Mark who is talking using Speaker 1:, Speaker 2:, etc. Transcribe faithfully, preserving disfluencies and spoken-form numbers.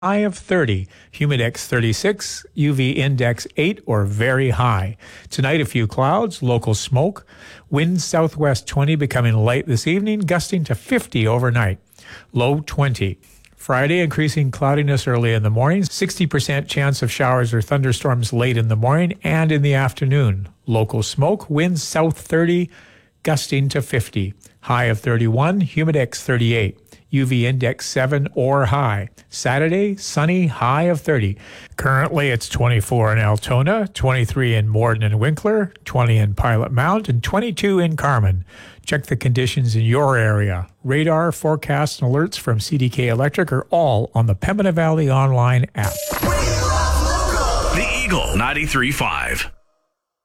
Speaker 1: high of thirty. Humidex thirty-six, U V index eight or very high. Tonight, a few clouds, local smoke. Wind southwest twenty, becoming light this evening, gusting to fifty overnight. Low twenty. Friday, increasing cloudiness early in the morning. sixty percent chance of showers or thunderstorms late in the morning and in the afternoon. Local smoke, wind south thirty, gusting to fifty. High of thirty-one, Humidex thirty-eight. U V index seven or high. Saturday, sunny, high of thirty. Currently, it's twenty-four in Altona, twenty-three in Morden and Winkler, twenty in Pilot Mount, and twenty-two in Carman. Check the conditions in your area. Radar, forecasts, and alerts from C D K Electric are all on the Pembina Valley Online app.
Speaker 2: The Eagle ninety-three point five.